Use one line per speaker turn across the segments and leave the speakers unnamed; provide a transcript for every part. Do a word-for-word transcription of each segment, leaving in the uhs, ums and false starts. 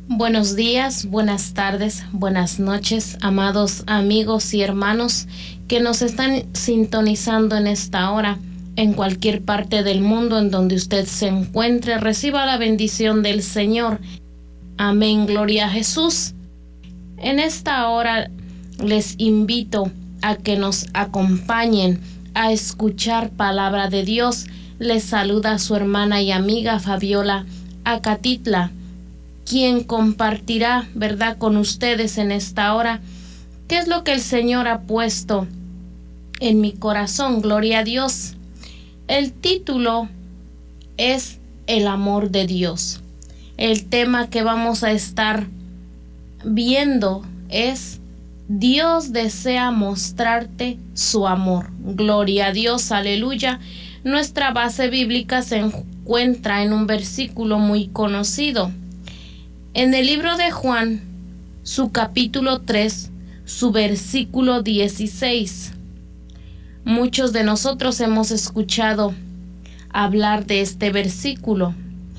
Buenos días, buenas tardes, buenas noches, amados amigos y hermanos que nos están sintonizando en esta hora. En cualquier parte del mundo en donde usted se encuentre, reciba la bendición del Señor. Amén, gloria a Jesús. En esta hora les invito a que nos acompañen a escuchar palabra de Dios. Les saluda su hermana y amiga Fabiola Acatitla, quien compartirá, ¿verdad?, con ustedes en esta hora qué es lo que el Señor ha puesto en mi corazón. Gloria a Dios. El título es El amor de Dios. El tema que vamos a estar viendo es Dios desea mostrarte su amor. Gloria a Dios, aleluya. Nuestra base bíblica se encuentra en un versículo muy conocido. En el libro de Juan, su capítulo tres, su versículo dieciséis. Muchos de nosotros hemos escuchado hablar de este versículo.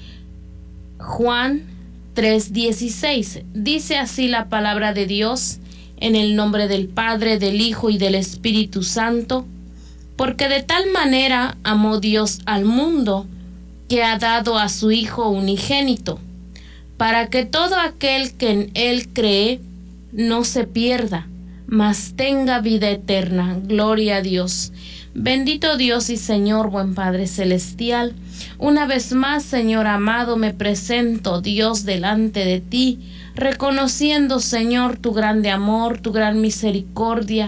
Juan tres dieciséis. Dice así la palabra de Dios, en el nombre del Padre, del Hijo y del Espíritu Santo. Porque de tal manera amó Dios al mundo, que ha dado a su Hijo unigénito, para que todo aquel que en Él cree no se pierda, mas tenga vida eterna. Gloria a Dios. Bendito Dios y Señor, buen Padre Celestial. Una vez más, Señor amado, me presento, Dios, delante de ti, reconociendo, Señor, tu grande amor, tu gran misericordia.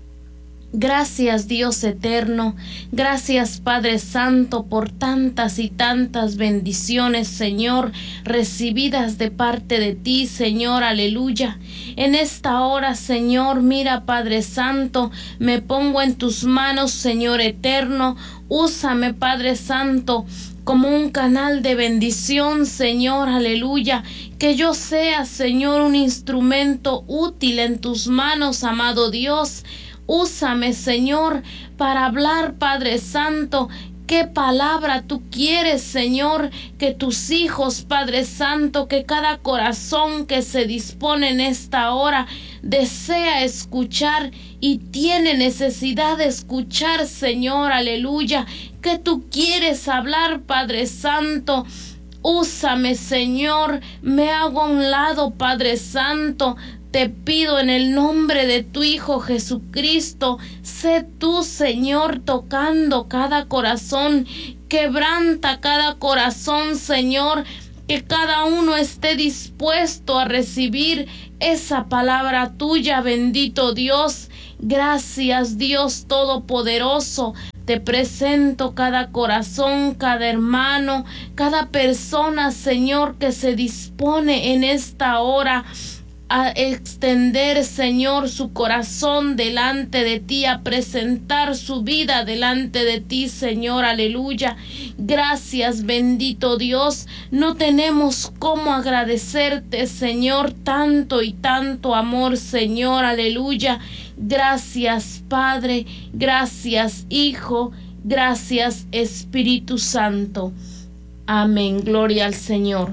Gracias, Dios eterno. Gracias, Padre Santo, por tantas y tantas bendiciones, Señor, recibidas de parte de ti, Señor, aleluya. En esta hora, Señor, mira, Padre Santo, me pongo en tus manos, Señor eterno. Úsame, Padre Santo, como un canal de bendición, Señor, aleluya. Que yo sea, Señor, un instrumento útil en tus manos, amado Dios. Úsame, Señor, para hablar, Padre Santo, qué palabra tú quieres, Señor, que tus hijos, Padre Santo, que cada corazón que se dispone en esta hora desea escuchar y tiene necesidad de escuchar, Señor, aleluya, que tú quieres hablar, Padre Santo. Úsame, Señor, me hago a un lado, Padre Santo. Te pido en el nombre de tu Hijo Jesucristo, sé tú, Señor, tocando cada corazón, quebranta cada corazón, Señor, que cada uno esté dispuesto a recibir esa palabra tuya, bendito Dios. Gracias, Dios Todopoderoso. Te presento cada corazón, cada hermano, cada persona, Señor, que se dispone en esta hora a extender, Señor, su corazón delante de ti, a presentar su vida delante de ti, Señor, aleluya. Gracias, bendito Dios. No tenemos cómo agradecerte, Señor, tanto y tanto amor, Señor, aleluya. Gracias, Padre, gracias, Hijo, gracias, Espíritu Santo. Amén, gloria al Señor.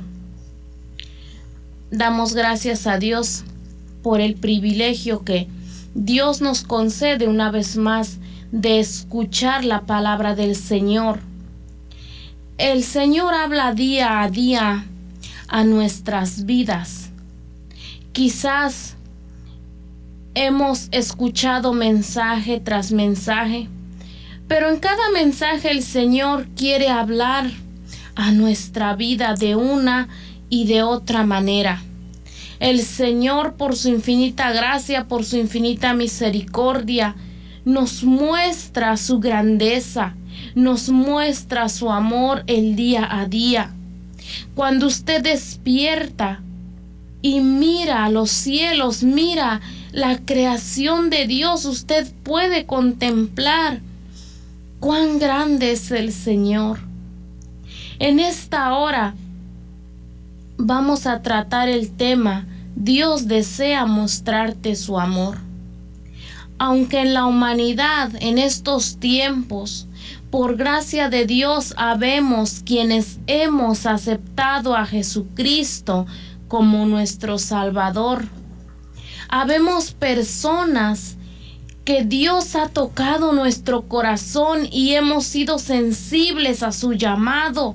Damos gracias a Dios por el privilegio que Dios nos concede una vez más de escuchar la palabra del Señor. El Señor habla día a día a nuestras vidas. Quizás hemos escuchado mensaje tras mensaje, pero en cada mensaje el Señor quiere hablar a nuestra vida de una y de otra manera. El Señor, por su infinita gracia, por su infinita misericordia, nos muestra su grandeza, nos muestra su amor el día a día. Cuando usted despierta y mira a los cielos, mira la creación de Dios, usted puede contemplar cuán grande es el Señor. En esta hora vamos a tratar el tema Dios desea mostrarte su amor. Aunque en la humanidad, en estos tiempos, por gracia de Dios, habemos quienes hemos aceptado a Jesucristo como nuestro Salvador. Habemos personas que Dios ha tocado nuestro corazón y hemos sido sensibles a su llamado.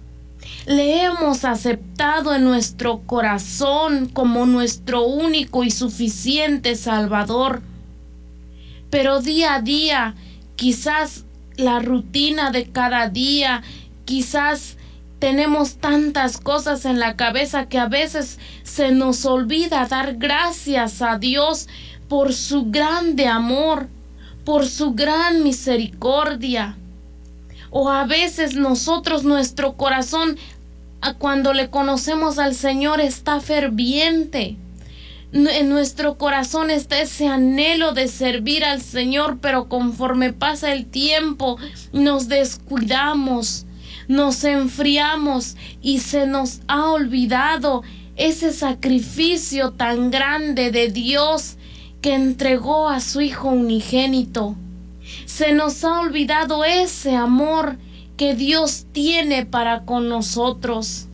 Le hemos aceptado en nuestro corazón como nuestro único y suficiente Salvador. Pero día a día, quizás la rutina de cada día, quizás tenemos tantas cosas en la cabeza que a veces se nos olvida dar gracias a Dios por su grande amor, por su gran misericordia. O a veces nosotros, nuestro corazón, cuando le conocemos al Señor, está ferviente. En nuestro corazón está ese anhelo de servir al Señor, pero conforme pasa el tiempo nos descuidamos, nos enfriamos y se nos ha olvidado ese sacrificio tan grande de Dios que entregó a su Hijo unigénito. Se nos ha olvidado ese amor que Dios tiene para con nosotros.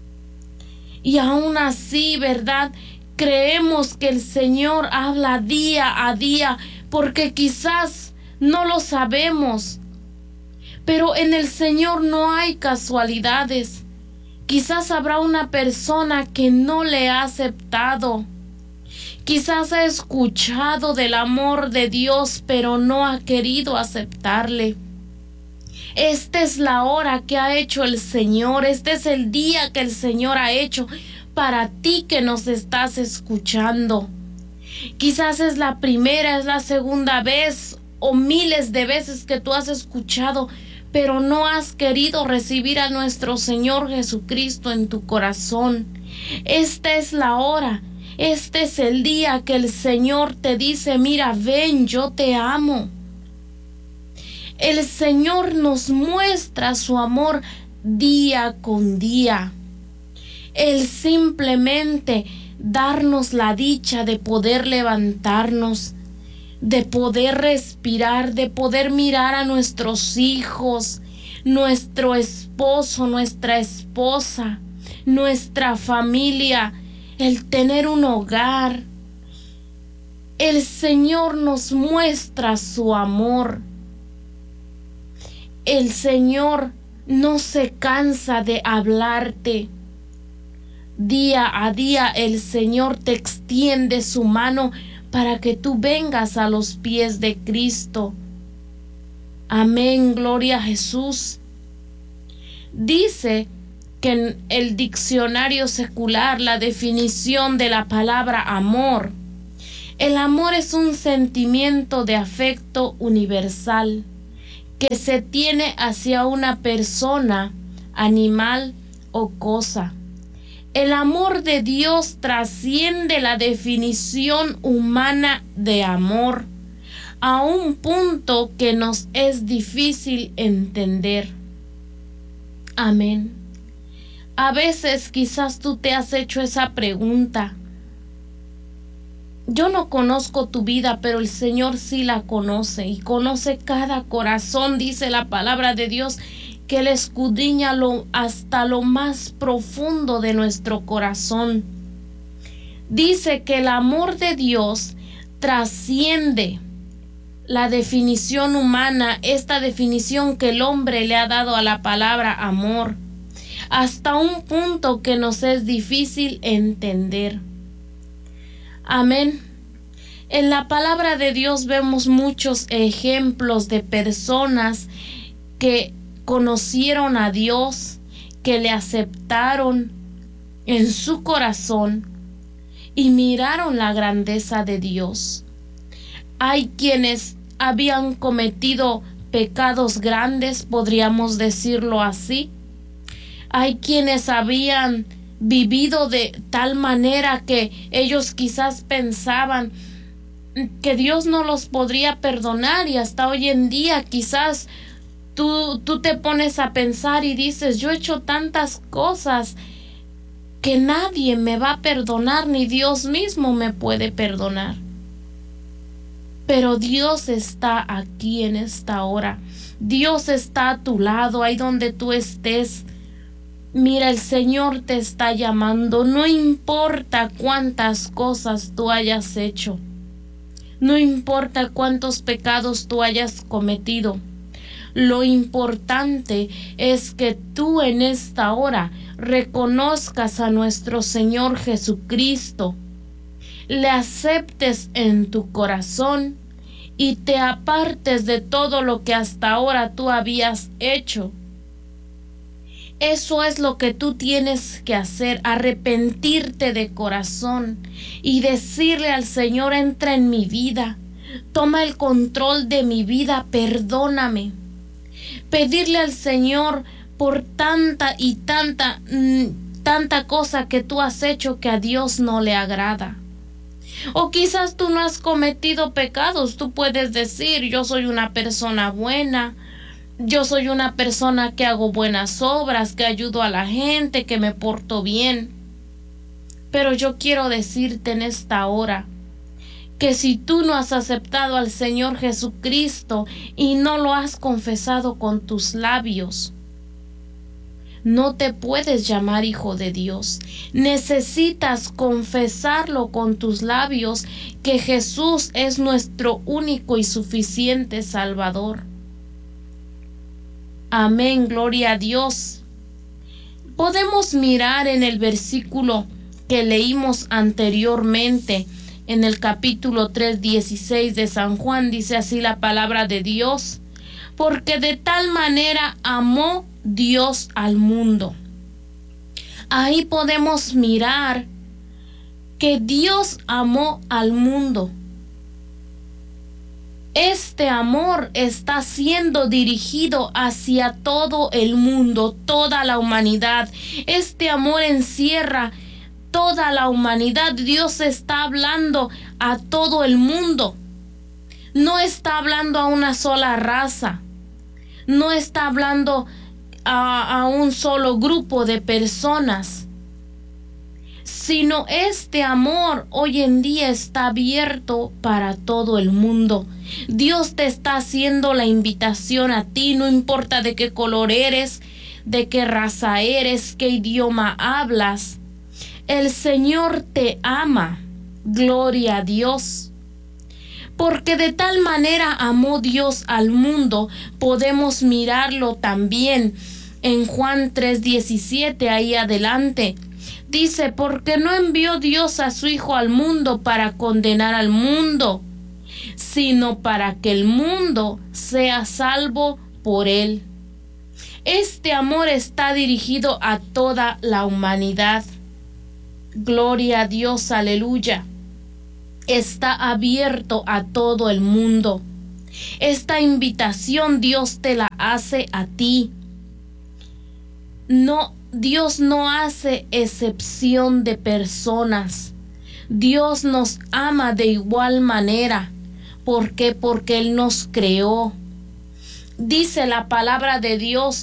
Y aún así, ¿verdad?, creemos que el Señor habla día a día porque quizás no lo sabemos. Pero en el Señor no hay casualidades. Quizás habrá una persona que no le ha aceptado. Quizás ha escuchado del amor de Dios, pero no ha querido aceptarle. Esta es la hora que ha hecho el Señor. Este es el día que el Señor ha hecho para ti que nos estás escuchando. Quizás es la primera, es la segunda vez o miles de veces que tú has escuchado, pero no has querido recibir a nuestro Señor Jesucristo en tu corazón. Esta es la hora. Este es el día que el Señor te dice: mira, ven, yo te amo. El Señor nos muestra su amor día con día. Él simplemente darnos la dicha de poder levantarnos, de poder respirar, de poder mirar a nuestros hijos, nuestro esposo, nuestra esposa, nuestra familia, el tener un hogar. El Señor nos muestra su amor. El Señor no se cansa de hablarte. Día a día el Señor te extiende su mano para que tú vengas a los pies de Cristo. Amén, gloria a Jesús. Dice que en el diccionario secular la definición de la palabra amor: el amor es un sentimiento de afecto universal que se tiene hacia una persona, animal o cosa. El amor de Dios trasciende la definición humana de amor a un punto que nos es difícil entender. Amén. A veces quizás tú te has hecho esa pregunta. Yo no conozco tu vida, pero el Señor sí la conoce y conoce cada corazón. Dice la palabra de Dios que Él escudriña lo, hasta lo más profundo de nuestro corazón. Dice que el amor de Dios trasciende la definición humana, esta definición que el hombre le ha dado a la palabra amor, hasta un punto que nos es difícil entender. Amén. En la palabra de Dios vemos muchos ejemplos de personas que conocieron a Dios, que le aceptaron en su corazón y miraron la grandeza de Dios. Hay quienes habían cometido pecados grandes, podríamos decirlo así. Hay quienes habían vivido de tal manera que ellos quizás pensaban que Dios no los podría perdonar, y hasta hoy en día quizás tú, tú te pones a pensar y dices: yo he hecho tantas cosas que nadie me va a perdonar, ni Dios mismo me puede perdonar. Pero Dios está aquí en esta hora. Dios está a tu lado, ahí donde tú estés. Mira, el Señor te está llamando, no importa cuántas cosas tú hayas hecho, no importa cuántos pecados tú hayas cometido. Lo importante es que tú en esta hora reconozcas a nuestro Señor Jesucristo, le aceptes en tu corazón y te apartes de todo lo que hasta ahora tú habías hecho. Eso es lo que tú tienes que hacer, arrepentirte de corazón y decirle al Señor: entra en mi vida, toma el control de mi vida, perdóname. Pedirle al Señor por tanta y tanta, mmm, tanta cosa que tú has hecho que a Dios no le agrada. O quizás tú no has cometido pecados, tú puedes decir: yo soy una persona buena, yo soy una persona que hago buenas obras, que ayudo a la gente, que me porto bien. Pero yo quiero decirte en esta hora que si tú no has aceptado al Señor Jesucristo y no lo has confesado con tus labios, no te puedes llamar hijo de Dios. Necesitas confesarlo con tus labios, que Jesús es nuestro único y suficiente Salvador. Amén, gloria a Dios. Podemos mirar en el versículo que leímos anteriormente, en el capítulo tres, dieciséis de San Juan, dice así la palabra de Dios: porque de tal manera amó Dios al mundo. Ahí podemos mirar que Dios amó al mundo. Este amor está siendo dirigido hacia todo el mundo, toda la humanidad. Este amor encierra toda la humanidad. Dios está hablando a todo el mundo. No está hablando a una sola raza. No está hablando a, a un solo grupo de personas, sino este amor hoy en día está abierto para todo el mundo. Dios te está haciendo la invitación a ti, no importa de qué color eres, de qué raza eres, qué idioma hablas. El Señor te ama. Gloria a Dios. Porque de tal manera amó Dios al mundo, podemos mirarlo también en Juan tres diecisiete, ahí adelante. Dice: porque no envió Dios a su Hijo al mundo para condenar al mundo, sino para que el mundo sea salvo por él. Este amor está dirigido a toda la humanidad. Gloria a Dios, aleluya. Está abierto a todo el mundo. Esta invitación Dios te la hace a ti. No, Dios no hace excepción de personas. Dios nos ama de igual manera. ¿Por qué? Porque Él nos creó. Dice la palabra de Dios